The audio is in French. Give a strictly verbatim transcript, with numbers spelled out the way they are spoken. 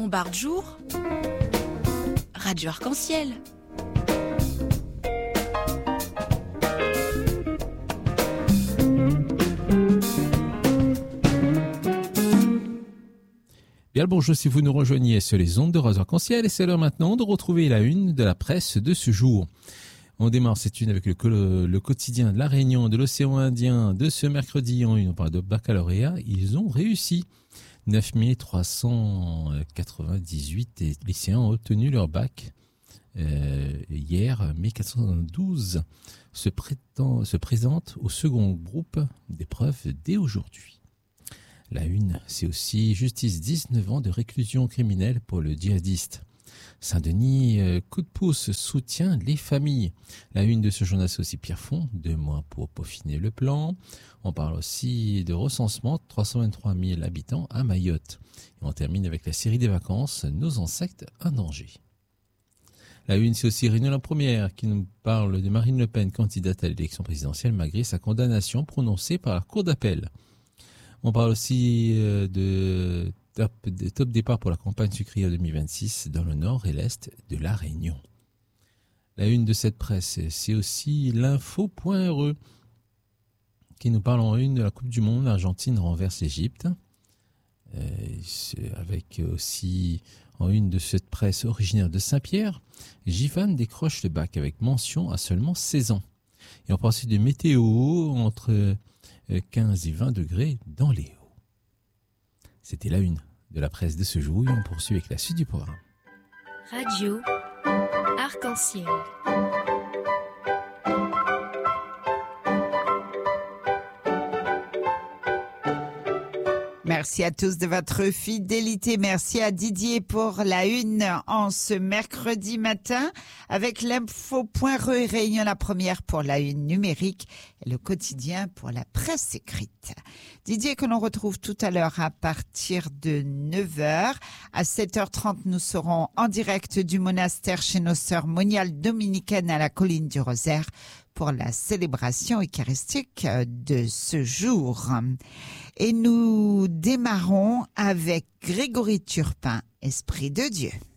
Montbard jour, Radio Arc-en-Ciel. Bien le bonjour si vous nous rejoignez sur les ondes de Radio Arc-en-Ciel et c'est l'heure maintenant de retrouver la une de la presse de ce jour. On démarre cette une avec le, le quotidien de La Réunion, de l'océan Indien, de ce mercredi en une. On parle de baccalauréat. Ils ont réussi. neuf mille trois cent quatre-vingt-dix-huit lycéens ont obtenu leur bac. Euh, hier, mille quatre cent douze se, prétend, se présentent au second groupe d'épreuves dès aujourd'hui. La une, c'est aussi justice dix-neuf ans de réclusion criminelle pour le djihadiste. Saint-Denis, euh, coup de pouce, soutient les familles. La une de ce journal, c'est aussi Pierrefonds, deux mois pour peaufiner le plan. On parle aussi de recensement, trois cent vingt-trois mille habitants à Mayotte. Et on termine avec la série des vacances, nos insectes en danger. La une, c'est aussi Réunion la Première qui nous parle de Marine Le Pen, candidate à l'élection présidentielle malgré sa condamnation prononcée par la Cour d'appel. On parle aussi de top, de top départ pour la campagne sucrière deux mille vingt-six dans le nord et l'est de La Réunion. La une de cette presse, c'est aussi l'info.re qui nous parle en une de la Coupe du Monde. L'Argentine renverse l'Égypte. Euh, avec aussi en une de cette presse originaire de Saint-Pierre, Jivan décroche le bac avec mention à seulement seize ans. Et on parle aussi de météo entre quinze et vingt degrés dans les hauts. C'était la une de la presse de ce jour et on poursuit avec la suite du programme. Radio Arc-en-Ciel. Merci à tous de votre fidélité. Merci à Didier pour la une en ce mercredi matin avec l'info.re et Réunion la Première pour la une numérique et le quotidien pour la presse écrite. Didier que l'on retrouve tout à l'heure à partir de neuf heures. À sept heures trente, nous serons en direct du monastère chez nos sœurs moniales dominicaines à la colline du Rosaire pour la célébration eucharistique de ce jour. Et nous démarrons avec Grégory Turpin, Esprit de Dieu.